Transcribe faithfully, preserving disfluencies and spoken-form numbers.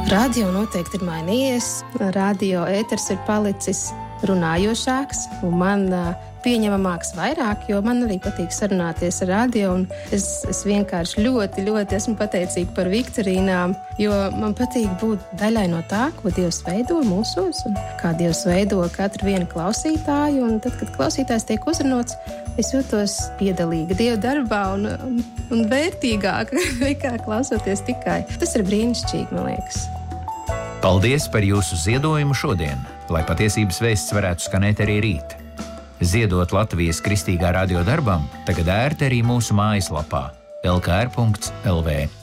Radio noteikti ir mainījies. Radio ēters ir palicis runājošāks un man uh, pieņemamāks vairāk, jo man arī patīk sarunāties ar radio. Un es, es vienkārši ļoti, ļoti esmu pateicīga par viktorīnām, jo man patīk būt daļai no tā, ko Dievs veido mūsos un kā Dievs veido katru vienu klausītāju. Un tad, kad klausītājs tiek uzrunots, es jūtos piedalīga Dieva darbā un, un, un vērtīgāka nekā klausoties tikai. Tas ir brīnišķīgi, man liekas. Paldies par jūsu ziedojumu šodien, lai patiesības vēsts varētu skanēt arī rīt. Ziedot Latvijas Kristīgā radio darbam tagad ērti arī mūsu mājaslapā el ka er punkts el vē.